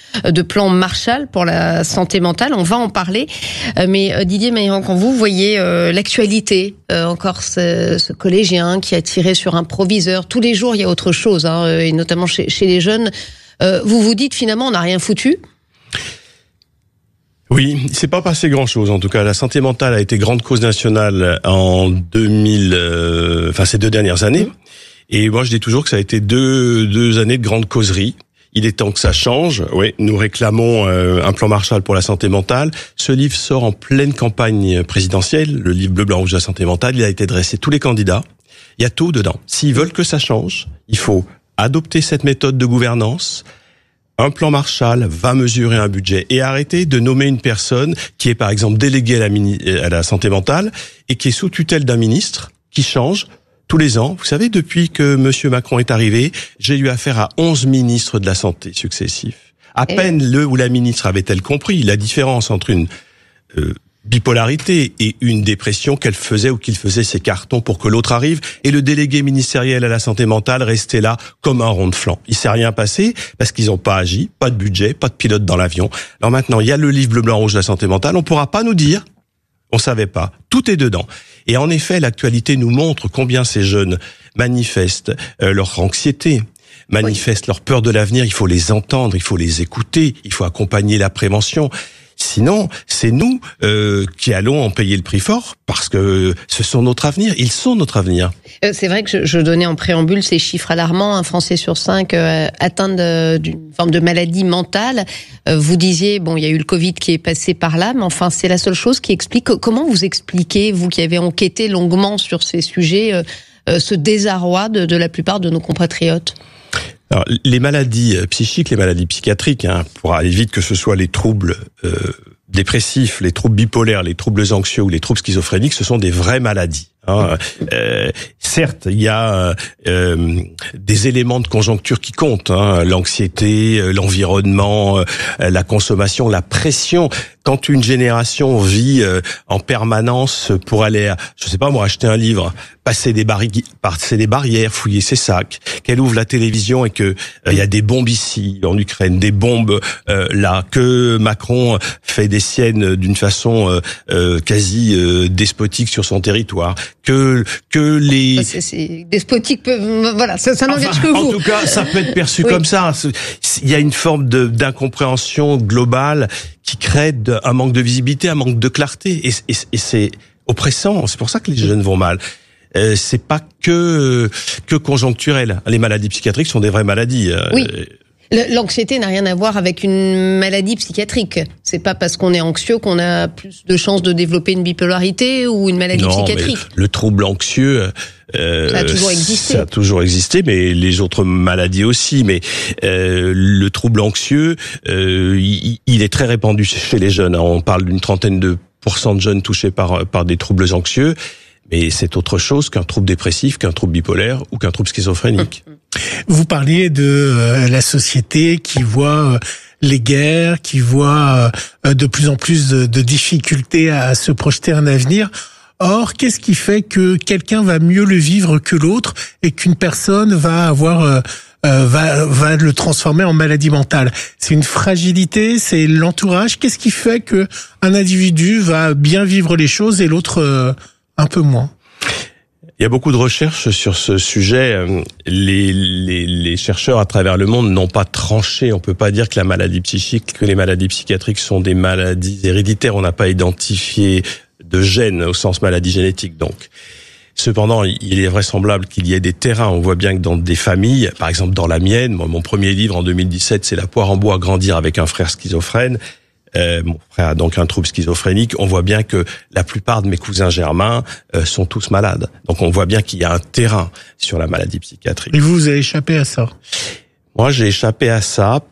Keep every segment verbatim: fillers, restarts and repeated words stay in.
de plan Marshall pour la santé mentale. On va en parler. Mais Didier Maïran, quand vous voyez euh, l'actualité, euh, encore ce, ce collégien qui a tiré sur un proviseur, tous les jours il y a autre chose, hein, et notamment chez, chez les jeunes, euh, vous vous dites finalement on n'a rien foutu ? Oui, il s'est pas passé grand-chose. En tout cas, la santé mentale a été grande cause nationale en deux mille, euh, enfin ces deux dernières années. Mmh. Et moi, je dis toujours que ça a été deux deux années de grande causerie. Il est temps que ça change. Oui, nous réclamons euh, un plan Marshall pour la santé mentale. Ce livre sort en pleine campagne présidentielle. Le livre bleu, blanc, rouge de la santé mentale. Il a été dressé tous les candidats. Il y a tout dedans. S'ils veulent que ça change, il faut adopter cette méthode de gouvernance. Un plan Marshall va mesurer un budget et arrêter de nommer une personne qui est par exemple déléguée à la, mini- à la santé mentale et qui est sous tutelle d'un ministre qui change tous les ans. Vous savez, depuis que Monsieur Macron est arrivé, j'ai eu affaire à onze ministres de la santé successifs. À et peine le ou la ministre avait-elle compris la différence entre une euh, bipolarité et une dépression qu'elle faisait ou qu'il faisait ses cartons pour que l'autre arrive, et le délégué ministériel à la santé mentale restait là comme un rond de flanc. Il s'est rien passé parce qu'ils n'ont pas agi, pas de budget, pas de pilote dans l'avion. Alors maintenant, il y a le livre bleu, blanc, rouge de la santé mentale, on pourra pas nous dire, on savait pas. Tout est dedans. Et en effet, l'actualité nous montre combien ces jeunes manifestent euh, leur anxiété, manifestent oui. leur peur de l'avenir. Il faut les entendre, il faut les écouter, il faut accompagner la prévention. Sinon, c'est nous euh, qui allons en payer le prix fort parce que ce sont notre avenir. Ils sont notre avenir. Euh, c'est vrai que je, je donnais en préambule ces chiffres alarmants. Un Français sur cinq euh, atteint de, d'une forme de maladie mentale. Euh, vous disiez, bon, il y a eu le Covid qui est passé par là, mais enfin, c'est la seule chose qui explique. Comment vous expliquez, vous qui avez enquêté longuement sur ces sujets, euh, euh, ce désarroi de, de la plupart de nos compatriotes ? Alors, les maladies psychiques, les maladies psychiatriques, hein, pour aller vite, que ce soit les troubles euh, dépressifs, les troubles bipolaires, les troubles anxieux ou les troubles schizophréniques, ce sont des vraies maladies. Hein. Euh, certes, il y a euh, des éléments de conjoncture qui comptent, hein, l'anxiété, l'environnement, euh, la consommation, la pression. Quand une génération vit euh, en permanence pour aller, à, je sais pas moi, acheter un livre, passer des, barri- passer des barrières, fouiller ses sacs, qu'elle ouvre la télévision et que il euh, y a des bombes ici en Ukraine, des bombes euh, là, que Macron fait des siennes d'une façon euh, euh, quasi euh, despotique sur son territoire, que que les c'est, c'est despotique peut, voilà, ça, ça n'engage enfin, que vous. En tout cas, ça peut être perçu oui. comme ça. Il y a une forme de d'incompréhension globale qui crée de, un manque de visibilité, un manque de clarté, et, et, et c'est oppressant. C'est pour ça que les jeunes vont mal. Euh, c'est pas que que conjoncturel. Les maladies psychiatriques sont des vraies maladies. Oui. L'anxiété n'a rien à voir avec une maladie psychiatrique. C'est pas parce qu'on est anxieux qu'on a plus de chances de développer une bipolarité ou une maladie non, psychiatrique. Mais le trouble anxieux, euh, ça a toujours existé. Ça a toujours existé, mais les autres maladies aussi. Mais euh, le trouble anxieux, euh, il, il est très répandu chez les jeunes. On parle d'une trentaine de pourcents de jeunes touchés par par des troubles anxieux. Mais c'est autre chose qu'un trouble dépressif, qu'un trouble bipolaire ou qu'un trouble schizophrénique. Vous parliez de euh, la société qui voit euh, les guerres, qui voit euh, de plus en plus de, de difficultés à se projeter un avenir. Or, qu'est-ce qui fait que quelqu'un va mieux le vivre que l'autre et qu'une personne va avoir euh, euh, va va le transformer en maladie mentale? C'est une fragilité, c'est l'entourage. Qu'est-ce qui fait que un individu va bien vivre les choses et l'autre euh, un peu moins? Il y a beaucoup de recherches sur ce sujet. Les, les, les chercheurs à travers le monde n'ont pas tranché. On peut pas dire que la maladie psychique, que les maladies psychiatriques sont des maladies héréditaires. On n'a pas identifié de gènes au sens maladie génétique, donc. Cependant, il est vraisemblable qu'il y ait des terrains. On voit bien que dans des familles, par exemple dans la mienne, moi, mon premier livre en deux mille dix-sept, c'est La poire en bois, grandir avec un frère schizophrène. Euh, mon frère a donc un trouble schizophrénique. On voit bien que la plupart de mes cousins germains euh, sont tous malades. Donc on voit bien qu'il y a un terrain sur la maladie psychiatrique. Et vous, vous avez échappé à ça? Moi, j'ai échappé à ça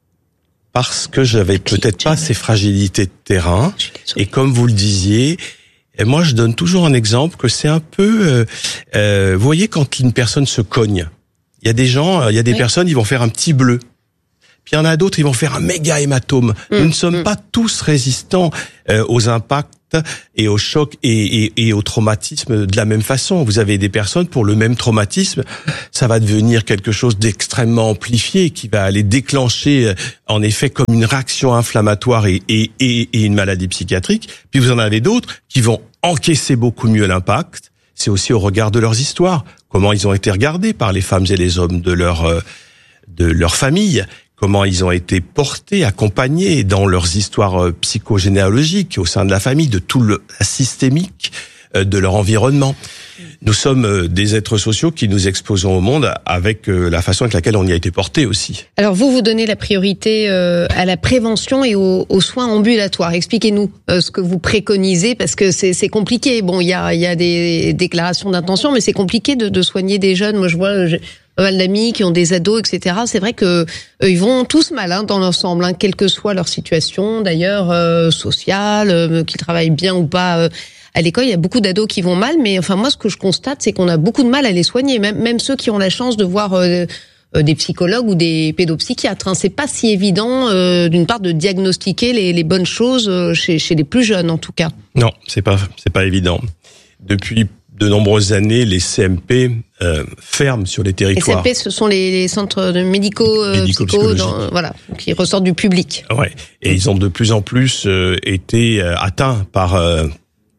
parce que j'avais peut-être pas ces fragilités de terrain. Et comme vous le disiez, moi, je donne toujours un exemple que c'est un peu... Euh, euh, vous voyez, quand une personne se cogne, il y a des gens, il y a des oui. personnes, ils vont faire un petit bleu. Puis il y en a d'autres, ils vont faire un méga hématome. Mmh, Nous ne sommes mmh. pas tous résistants euh, aux impacts l'impact et au choc et, et, et au traumatisme de la même façon. Vous avez des personnes pour le même traumatisme, ça va devenir quelque chose d'extrêmement amplifié qui va aller déclencher en effet comme une réaction inflammatoire et, et, et, et une maladie psychiatrique. Puis vous en avez d'autres qui vont encaisser beaucoup mieux l'impact. C'est aussi au regard de leurs histoires, comment ils ont été regardés par les femmes et les hommes de leur de leur famille, comment ils ont été portés, accompagnés dans leurs histoires psychogénéalogiques au sein de la famille, de tout le systémique de leur environnement. Nous sommes des êtres sociaux qui nous exposons au monde avec la façon avec laquelle on y a été porté aussi. Alors vous, vous donnez la priorité à la prévention et aux, aux soins ambulatoires. Expliquez-nous ce que vous préconisez, parce que c'est, c'est compliqué. Bon, il y a, il y a des déclarations d'intention, mais c'est compliqué de, de soigner des jeunes. Moi, je vois j'ai pas mal d'amis qui ont des ados, et cetera. C'est vrai que euh, ils vont tous mal hein, dans l'ensemble, hein, quelle que soit leur situation, d'ailleurs euh, sociale, euh, qu'ils travaillent bien ou pas. Euh, À l'école, il y a beaucoup d'ados qui vont mal, mais enfin moi, ce que je constate, c'est qu'on a beaucoup de mal à les soigner, même même ceux qui ont la chance de voir euh, euh, des psychologues ou des pédopsychiatres. Hein. C'est pas si évident, euh, d'une part, de diagnostiquer les, les bonnes choses euh, chez chez les plus jeunes, en tout cas. Non, c'est pas c'est pas évident. Depuis de nombreuses années, les C M P euh, ferment sur les territoires. Les C M P, ce sont les, les centres de médico, euh, psycho, dans, voilà, qui ressortent du public. Ouais, et ils ont de plus en plus euh, été euh, atteints par euh,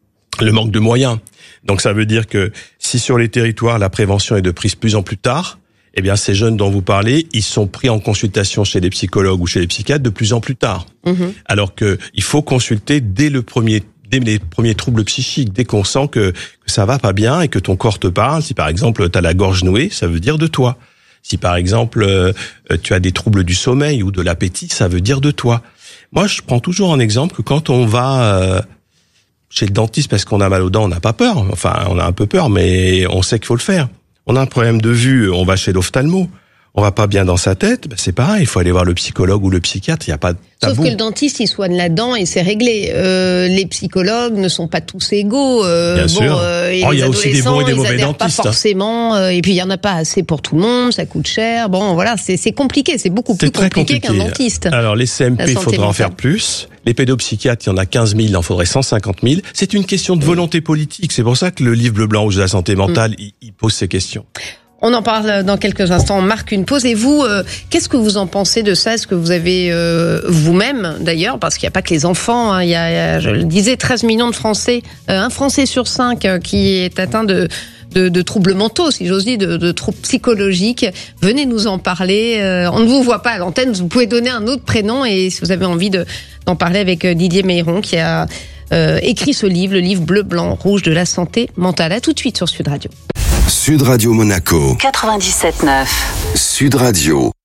le manque de moyens. Donc ça veut dire que si sur les territoires la prévention est de prise plus en plus tard, eh bien ces jeunes dont vous parlez, ils sont pris en consultation chez les psychologues ou chez les psychiatres de plus en plus tard. Mmh. Alors que il faut consulter dès le premier dès les premiers troubles psychiques, dès qu'on sent que, que ça va pas bien et que ton corps te parle. Si par exemple tu as la gorge nouée, ça veut dire de toi. Si par exemple euh, tu as des troubles du sommeil ou de l'appétit, ça veut dire de toi. Moi, je prends toujours en exemple que quand on va euh, chez le dentiste parce qu'on a mal aux dents, on n'a pas peur. Enfin, on a un peu peur, mais on sait qu'il faut le faire. On a un problème de vue, on va chez l'ophtalmo. On va pas bien dans sa tête, ben c'est pareil, il faut aller voir le psychologue ou le psychiatre, il y a pas de tabou. Sauf que le dentiste, il soigne la dent et c'est réglé. Euh, les psychologues ne sont pas tous égaux. Euh, bien bon, sûr. Euh, et oh, les il y a aussi des bons et des mauvais dentistes. Pas forcément. Euh, et puis il y en a pas assez pour tout le monde, ça coûte cher. Bon, voilà, c'est, c'est compliqué, c'est beaucoup c'est plus compliqué, compliqué qu'un dentiste. Alors les C M P, il faudra en faire plus. Les pédopsychiatres, il y en a quinze mille, il en faudrait cent cinquante mille. C'est une question de volonté politique. C'est pour ça que le livre Bleu, Blanc, Rouge de la santé mentale, mmh. il, il pose ces questions. On en parle dans quelques instants. On marque une pause. Et vous, euh, qu'est-ce que vous en pensez de ça? Est-ce que vous avez euh, vous-même, d'ailleurs, parce qu'il n'y a pas que les enfants, hein, il y a, je le disais, treize millions de Français, euh, un Français sur cinq euh, qui est atteint de, de, de troubles mentaux, si j'ose dire, de, de troubles psychologiques. Venez nous en parler. Euh, on ne vous voit pas à l'antenne. Vous pouvez donner un autre prénom et si vous avez envie de, d'en parler avec Didier Meyron qui a euh, écrit ce livre, le livre Bleu, Blanc, Rouge de la santé mentale. À tout de suite sur Sud Radio. Sud Radio Monaco quatre-vingt-dix-sept neuf. Sud Radio.